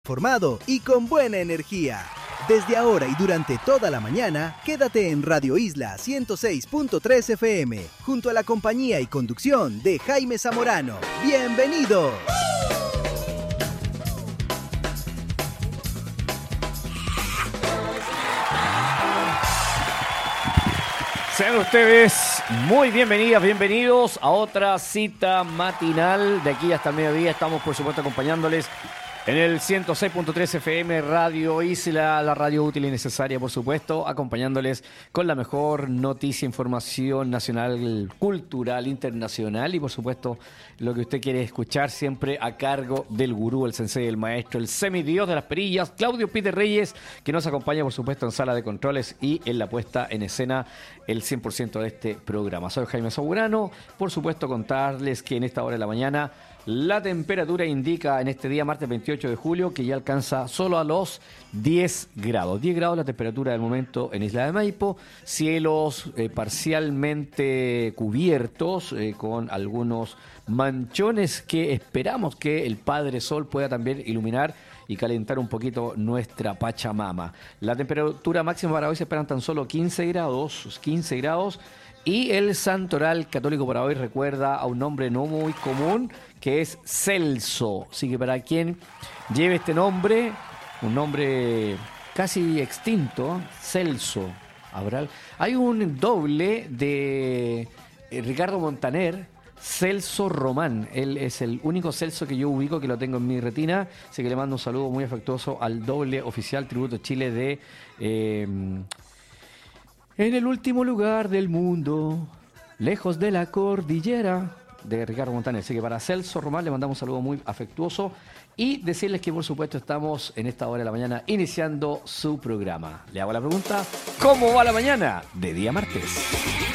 Formado y con buena energía. Desde ahora y durante toda la mañana, quédate en Radio Isla 106.3 FM, junto a la compañía y conducción de Jaime Zamorano. ¡Bienvenidos! Sean ustedes muy bienvenidas, bienvenidos a otra cita matinal. De aquí hasta el mediodía estamos, por supuesto, acompañándoles en el 106.3 FM, Radio Isla, la radio útil y necesaria, por supuesto, acompañándoles con la mejor noticia, información nacional, cultural, internacional y, por supuesto, lo que usted quiere escuchar siempre a cargo del gurú, el sensei, el maestro, el semidios de las perillas, Claudio Peter Reyes, que nos acompaña, por supuesto, en sala de controles y en la puesta en escena el 100% de este programa. Soy Jaime Zamorano, por supuesto, contarles que en esta hora de la mañana la temperatura indica en este día, martes 28 de julio, que ya alcanza solo a los 10 grados. 10 grados la temperatura del momento en Isla de Maipo. Cielos parcialmente cubiertos con algunos manchones que esperamos que el Padre Sol pueda también iluminar y calentar un poquito nuestra Pachamama. La temperatura máxima para hoy se esperan tan solo 15 grados. Y el santoral católico para hoy recuerda a un nombre no muy común, que es Celso. Así que para quien lleve este nombre, un nombre casi extinto, Celso. Hay un doble de Ricardo Montaner, Celso Román. Él es el único Celso que yo ubico, que lo tengo en mi retina. Así que le mando un saludo muy afectuoso al doble oficial Tributo Chile de... En el último lugar del mundo, lejos de la cordillera, de Ricardo Montaner. Así que para Celso Román le mandamos un saludo muy afectuoso y decirles que, por supuesto, estamos en esta hora de la mañana iniciando su programa. Le hago la pregunta, ¿cómo va la mañana de día martes?